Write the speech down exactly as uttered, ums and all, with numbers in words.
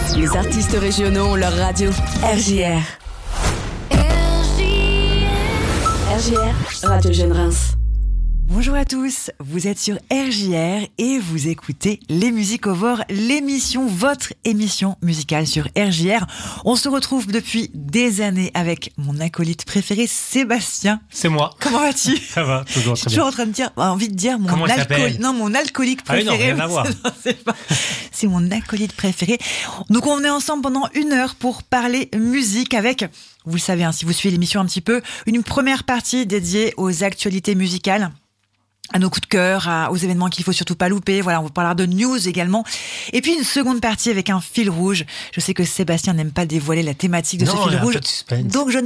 Les artistes régionaux ont leur radio. R J R. R J R, Radio Jeune Reims. Bonjour à tous, vous êtes sur R J R et vous écoutez Les Musicovores, l'émission, votre émission musicale sur R J R. On se retrouve depuis des années avec mon acolyte préféré, Sébastien. C'est moi. Comment vas-tu ? Ça va, toujours très Je suis bien. en train de dire, envie de dire mon Comment il alcool, s'appelle ? non mon alcoolique Ah oui, non, préféré. rien à voir. Non, c'est pas- c'est mon acolyte préféré. Donc on est ensemble pendant une heure pour parler musique avec, vous le savez, hein, si vous suivez l'émission un petit peu, une première partie dédiée aux actualités musicales, à nos coups de cœur, à, aux événements qu'il faut surtout pas louper. Voilà, on vous parlera de news également. Et puis une seconde partie avec un fil rouge. Je sais que Sébastien n'aime pas dévoiler la thématique de Non, ce il y fil a un rouge. peu de suspense. Donc je ne